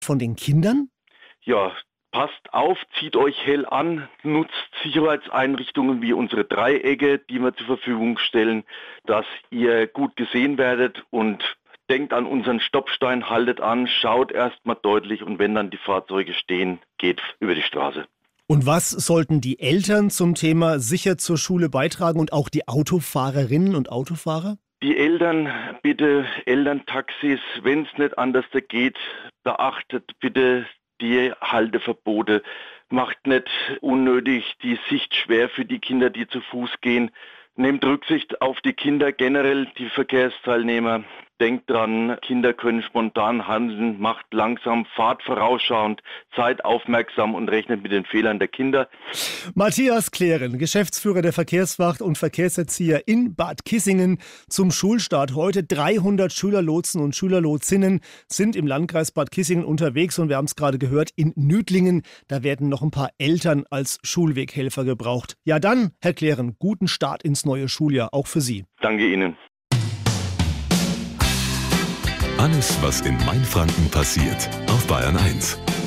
von den Kindern? Ja, passt auf, zieht euch hell an, nutzt Sicherheitseinrichtungen wie unsere Dreiecke, die wir zur Verfügung stellen, dass ihr gut gesehen werdet, und denkt an unseren Stoppstein, haltet an, schaut erstmal deutlich, und wenn dann die Fahrzeuge stehen, geht über die Straße. Und was sollten die Eltern zum Thema sicher zur Schule beitragen und auch die Autofahrerinnen und Autofahrer? Die Eltern, bitte Elterntaxis, wenn es nicht anders geht, beachtet bitte die Halteverbote. Macht nicht unnötig die Sicht schwer für die Kinder, die zu Fuß gehen. Nehmt Rücksicht auf die Kinder, generell die Verkehrsteilnehmer. Denkt dran, Kinder können spontan handeln, macht langsam, fahrt vorausschauend, seid aufmerksam und rechnet mit den Fehlern der Kinder. Matthias Klären, Geschäftsführer der Verkehrswacht und Verkehrserzieher in Bad Kissingen. Zum Schulstart heute 300 Schülerlotsen und Schülerlotsinnen sind im Landkreis Bad Kissingen unterwegs, und wir haben es gerade gehört, in Nüdlingen, da werden noch ein paar Eltern als Schulweghelfer gebraucht. Ja dann, Herr Klären, guten Start ins neue Schuljahr, auch für Sie. Danke Ihnen. Alles, was in Mainfranken passiert, auf Bayern 1.